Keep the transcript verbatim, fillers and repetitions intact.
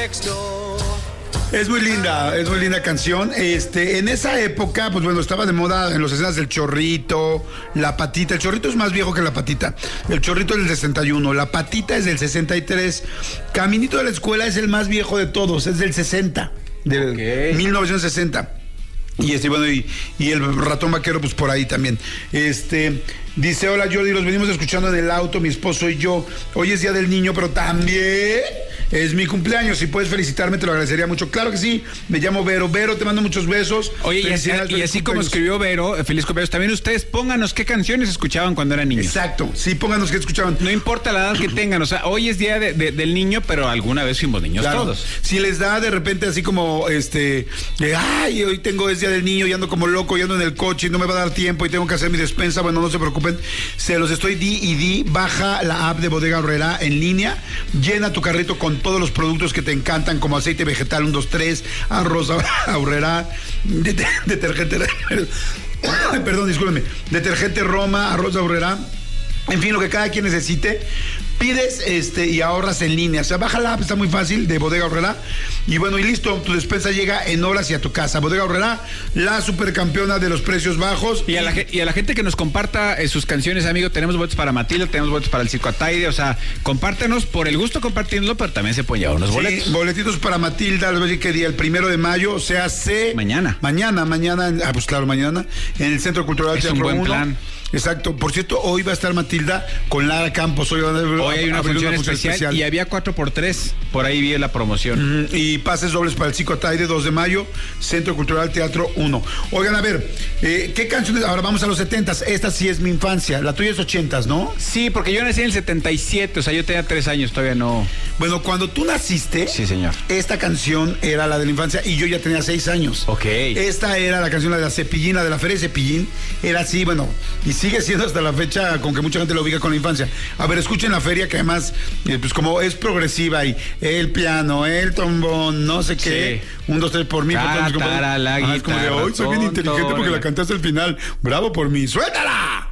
pretexto. Es muy linda, es muy linda canción. Este, en esa época, pues bueno, estaba de moda en los escenas del Chorrito, La Patita. El Chorrito es más viejo que La Patita. El Chorrito es del sesenta y uno, La Patita es del sesenta y tres. Caminito de la Escuela es el más viejo de todos, es del sesenta, del okay. mil novecientos sesenta. Y este, bueno, y, y el Ratón Vaquero, pues por ahí también. Este, dice, hola Jordi, los venimos escuchando en el auto, mi esposo y yo. Hoy es Día del Niño, pero también es mi cumpleaños. Si puedes felicitarme, te lo agradecería mucho. Claro que sí, me llamo Vero. Vero, te mando muchos besos. Oye, y así, y así como escribió Vero, feliz cumpleaños, también ustedes pónganos qué canciones escuchaban cuando eran niños. Exacto, sí, pónganos qué escuchaban. No importa la edad que tengan, o sea, hoy es Día de, de, del Niño, pero alguna vez fuimos niños claro. todos. Si les da de repente así como, este, de, ay, hoy tengo es Día del Niño y ando como loco y ando en el coche y no me va a dar tiempo y tengo que hacer mi despensa, bueno, no se preocupen, se los estoy di y di, baja la app de Bodega Aurrerá en línea, llena tu carrito con todos los productos que te encantan, como aceite vegetal uno, dos, tres, arroz Aurrerá, det detergente, perdón, discúlpenme, detergente Roma, arroz Aurrerá, en fin, lo que cada quien necesite. Pides este y ahorras en línea. O sea, baja la app, está muy fácil, de Bodega Aurrerá. Y bueno, y listo, tu despensa llega en horas y a tu casa. Bodega Aurrerá, la supercampeona de los precios bajos. Y a la, y a la gente que nos comparta eh, sus canciones, amigo, tenemos boletos para Matilda, tenemos boletos para el Circo Ataide. O sea, compártenos por el gusto compartiéndolo, pero también se pueden llevar unos boletos. Sí, boletitos para Matilda, les voy a decir qué día, el primero de mayo, o sea, se... Mañana. Mañana, mañana, ah, pues claro, mañana, en el Centro Cultural es un buen plan. Exacto. Por cierto, hoy va a estar Matilda con Lara Campos. Hoy, hoy hay una, función, una función especial, especial y había cuatro por tres. Por ahí vi la promoción. Mm, y pases dobles para el Circo Ataide, dos de mayo, Centro Cultural Teatro uno. Oigan, a ver, eh, ¿qué canciones? Ahora vamos a los setentas. Esta sí es mi infancia. La tuya es ochentas, ¿no? Sí, porque yo nací en el setenta y siete. O sea, yo tenía tres años, todavía no. Bueno, cuando tú naciste, sí, señor, esta canción era la de la infancia y yo ya tenía seis años. Ok. Esta era la canción, la de la Cepillín, la de la Feria de Cepillín. Era así, bueno, y sigue siendo hasta la fecha con que mucha gente lo ubica con la infancia. A ver, escuchen la feria, que además, eh, pues como es progresiva y el piano, el trombón, no sé qué. Sí. Un, dos, tres por mí. Cara, por todos, cara, la ah, es como de hoy soy bien inteligente porque la cantaste al final. Bravo por mí. ¡Suéltala!